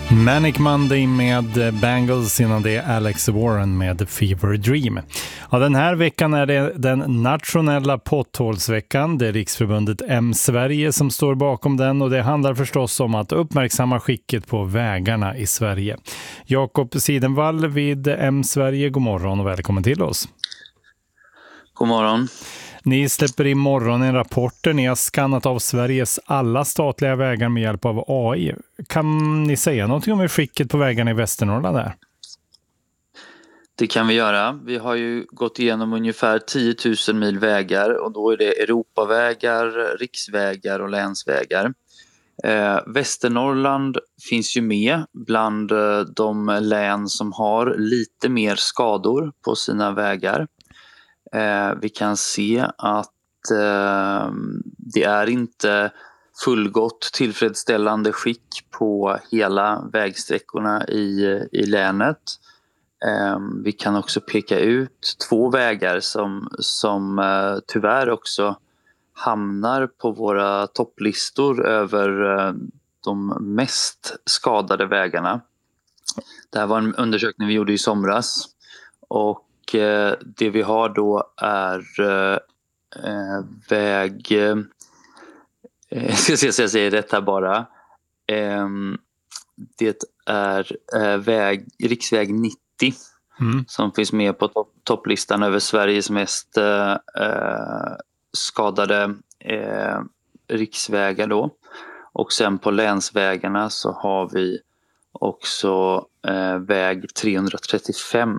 Manic Monday med Bangles, innan det är Alex Warren med Fever Dream. Ja, den här veckan är det den nationella potthålsveckan. Det är Riksförbundet M-Sverige som står bakom den, och det handlar förstås om att uppmärksamma skicket på vägarna i Sverige. Jakob Sidenvall vid M-Sverige, god morgon och välkommen till oss. God morgon. Ni släpper imorgon en rapport där ni har skannat av Sveriges alla statliga vägar med hjälp av AI. Kan ni säga någonting om skicket på vägarna i Västernorrland där? Det kan vi göra. Vi har ju gått igenom ungefär 10 000 mil vägar, och då är det Europavägar, riksvägar och länsvägar. Västernorrland finns ju med bland de län som har lite mer skador på sina vägar. Vi kan se att det är inte fullgott tillfredsställande skick på hela vägsträckorna i länet. Vi kan också peka ut 2 vägar som tyvärr också hamnar på våra topplistor över de mest skadade vägarna. Det här var en undersökning vi gjorde i somras, och det vi har då är väg... ska jag säga rätt här bara. Det är riksväg 90 som finns med på topplistan över Sveriges mest skadade riksvägar då. Och sen på länsvägarna så har vi också väg 335.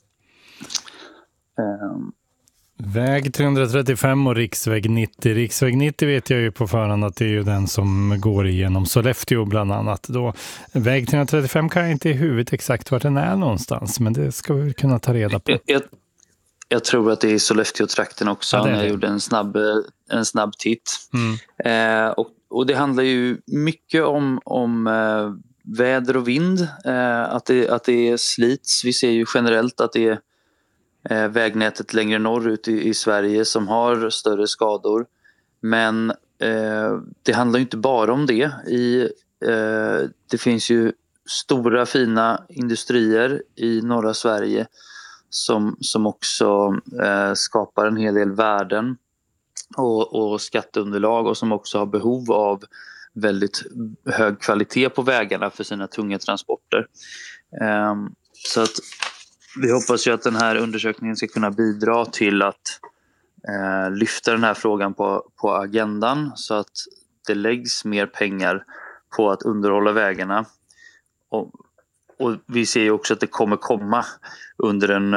Väg 335 och riksväg 90. Riksväg 90 vet jag ju på förhand att det är ju den som går igenom Sollefteå bland annat. Då, väg 335 kan jag inte i huvudet exakt vart den är någonstans, men det ska vi kunna ta reda på. Jag tror att det är Sollefteå-trakten också, ja, när jag gjorde en snabb titt. Och det handlar ju mycket om väder och vind, att det slits. Vi ser ju generellt att det är vägnätet längre norrut i Sverige som har större skador. Men det handlar inte bara om det. Det finns ju stora fina industrier i norra Sverige som också skapar en hel del värden och skatteunderlag, och som också har behov av väldigt hög kvalitet på vägarna för sina tunga transporter. Så att vi hoppas ju att den här undersökningen ska kunna bidra till att lyfta den här frågan på agendan, så att det läggs mer pengar på att underhålla vägarna. Och vi ser ju också att det kommer komma under den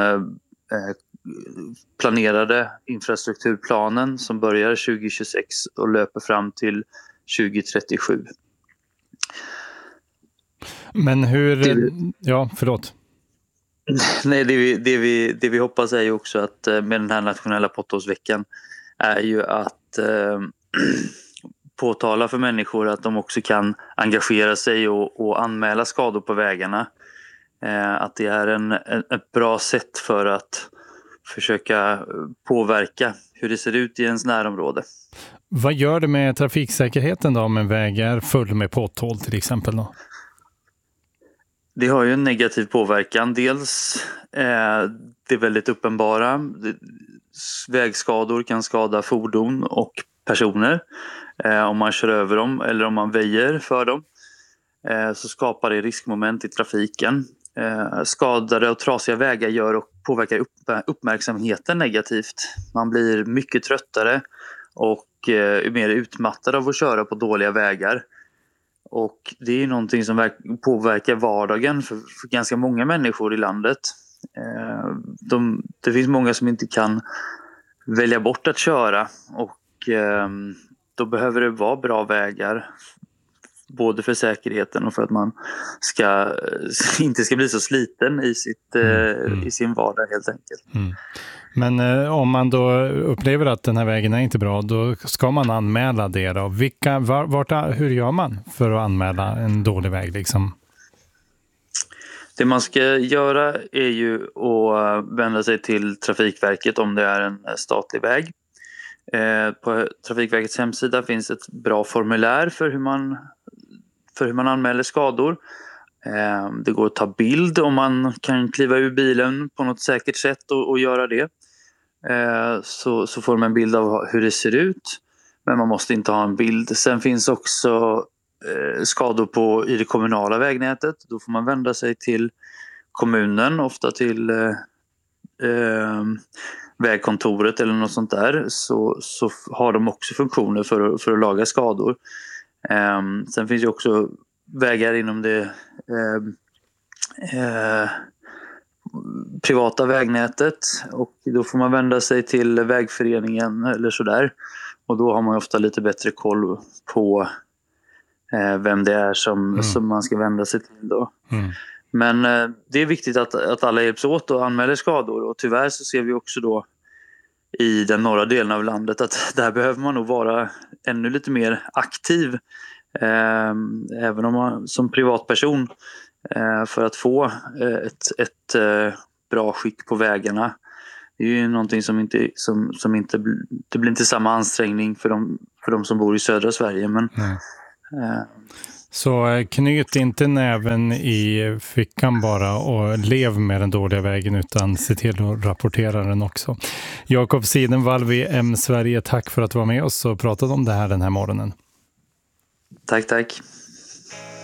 planerade infrastrukturplanen som börjar 2026 och löper fram till 2037. Men hur... Ja, förlåt. Nej, det vi hoppas är ju också att med den här nationella potthålsveckan är ju att påtala för människor att de också kan engagera sig och anmäla skador på vägarna. Att det är ett bra sätt för att försöka påverka hur det ser ut i ens närområde. Vad gör det med trafiksäkerheten då om en väg är full med potthål till exempel då? Det har ju en negativ påverkan. Dels det väldigt uppenbara. Vägskador kan skada fordon och personer. Om man kör över dem eller om man väjer för dem, så skapar det riskmoment i trafiken. Skadade och trasiga vägar påverkar uppmärksamheten negativt. Man blir mycket tröttare och mer utmattad av att köra på dåliga vägar. Och det är någonting som påverkar vardagen för ganska många människor i landet. Det finns många som inte kan välja bort att köra, och då behöver det vara bra vägar. Både för säkerheten och för att man inte ska bli så sliten i sin vardag helt enkelt. Men om man då upplever att den här vägen är inte bra, då ska man anmäla det då. Hur gör man för att anmäla en dålig väg liksom? Det man ska göra är ju att vända sig till Trafikverket om det är en statlig väg. På Trafikverkets hemsida finns ett bra formulär för hur man anmäler skador. Det går att ta bild om man kan kliva ur bilen på något säkert sätt och göra det. Så får man en bild av hur det ser ut. Men man måste inte ha en bild. Sen finns också skador i det kommunala vägnätet. Då får man vända sig till kommunen, ofta till vägkontoret eller något sånt där. Så har de också funktioner för att laga skador. Sen finns ju också vägar inom det privata vägnätet, och då får man vända sig till vägföreningen eller sådär, och då har man ofta lite bättre koll på vem det är som man ska vända sig till då. Men det är viktigt att alla hjälps åt och anmäler skador, och tyvärr så ser vi också då i den norra delen av landet att där behöver man nog vara ännu lite mer aktiv, även om man som privatperson, för att få ett bra skick på vägarna. Det är ju någonting som inte det blir inte samma ansträngning för de som bor i södra Sverige, men så knyt inte näven i fickan bara och lev med den dåliga vägen, utan se till att rapportera den också. Jakob Sidenvall vid M Sverige, tack för att du var med oss och pratade om det här den här morgonen. Tack.